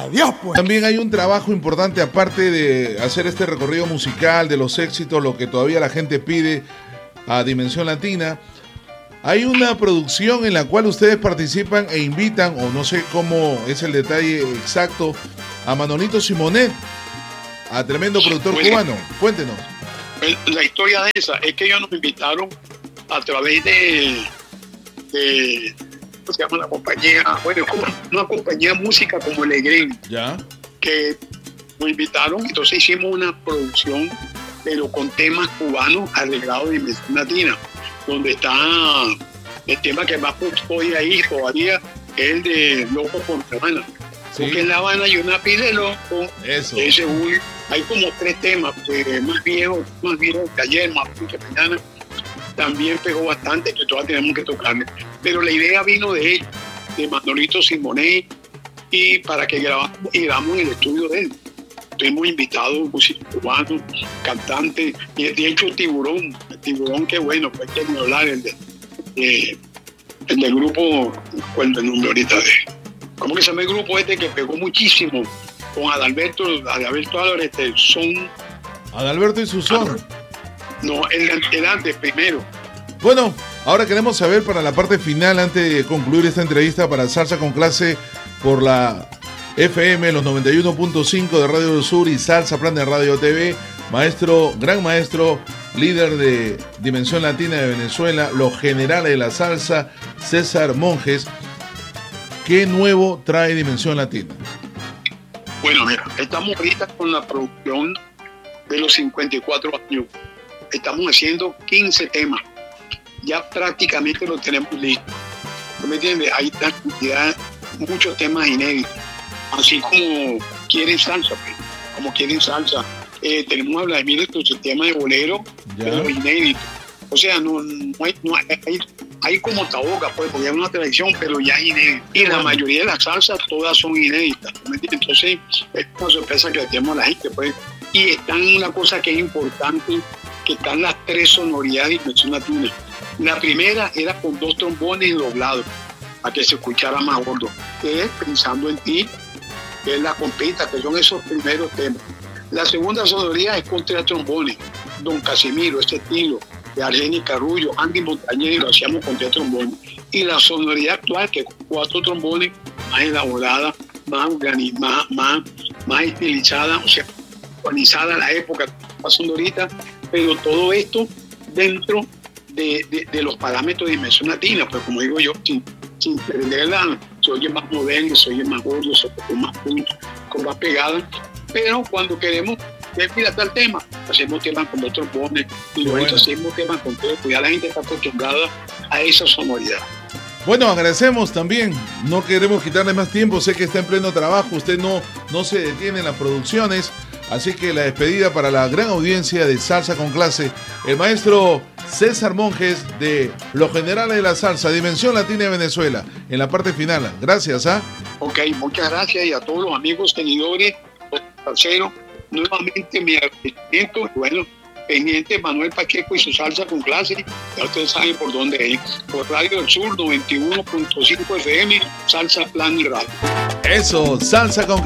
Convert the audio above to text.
Dios, pues. También hay un trabajo importante, aparte de hacer este recorrido musical de los éxitos, lo que todavía la gente pide a Dimensión Latina. Hay una producción en la cual ustedes participan e invitan, o no sé cómo es el detalle exacto, a Manolito Simonet, a tremendo productor cubano. Cuéntenos. La historia de esa es que ellos nos invitaron a través de ¿cómo se llama la compañía? Bueno, es como una compañía de música como Legren, Ya. que nos invitaron, entonces hicimos una producción, pero con temas cubanos arreglados de Dimensión Latina, donde está el tema que más hoy ahí todavía, es el de Loco por La Habana. Sí. Porque en La Habana hay una pila de loco. Eso. Hay como 3 temas, más viejos que ayer, más que mañana. También pegó bastante, que todavía tenemos que tocarle. Pero la idea vino de él, de Manolito Simonet, y para que grabamos en el estudio de él. Tuvimos invitados, músicos cubanos, cantantes, y de hecho Tiburón, que bueno, pues que ni hablar, el del grupo, ¿cuál es el nombre ahorita? ¿Cómo que se llama el grupo este que pegó muchísimo? Con Adalberto Álvarez, son... Adalberto y su son. No, el antes, primero. Bueno, ahora queremos saber para la parte final, antes de concluir esta entrevista para Salsa con Clase por la FM, los 91.5 de Radio del Sur y Salsa Plan de Radio TV, gran maestro, líder de Dimensión Latina de Venezuela, los generales de la salsa, César Monjes. ¿Qué nuevo trae Dimensión Latina? Bueno, mira, estamos ahorita con la producción de los 54 años. Estamos haciendo 15 temas. Ya prácticamente lo tenemos listo. ¿No me entiendes? Hay cantidad, muchos temas inéditos. Así como quieren salsa, pues. Como quieren salsa. Tenemos a Vladimir con su tema de bolero, pero inédito. O sea, no hay como taboca, pues, porque es una tradición, pero ya es inédita. Y la mayoría de las salsas, todas son inéditas. ¿No me entiendes? Entonces, es una sorpresa que le tenemos a la gente, pues. Y están una cosa que es importante, que están las 3 sonoridades de Dimensión Latina. La primera era con 2 trombones doblados, para que se escuchara más gordo, que es Pensando en Ti, que es la compita, que son esos primeros temas. La segunda sonoridad es con 3 trombones, Don Casimiro, ese estilo, de Argenis Carrullo, Andy Montañez, lo hacíamos con 3 trombones. Y la sonoridad actual, que es con 4 trombones, más elaborada, más estilizada, o sea, organizada a la época que está pasando ahorita, pero todo esto dentro de los parámetros de Dimensión Latina, pues como digo yo, sin perderla, se oye más moderno, se oye más gordo, se oye más punto, con más pegada, pero cuando queremos mira tal tema, hacemos temas con 2 trombones y luego hacemos temas con 3, pues ya la gente está acostumbrada a esa sonoridad. Bueno, agradecemos también, no queremos quitarle más tiempo, sé que está en pleno trabajo, usted no se detiene en las producciones, así que la despedida para la gran audiencia de Salsa con Clase, el maestro César Monjes de Los Generales de la Salsa, Dimensión Latina de Venezuela, en la parte final. Gracias, Ok, muchas gracias, y a todos los amigos seguidores, los salseros, nuevamente mi agradecimiento, bueno, pendiente Manuel Pacheco y su Salsa con Clase, ya ustedes saben por dónde es, por Radio del Sur 91.5 FM, Salsa Plan y Radio. Eso, Salsa con Clase.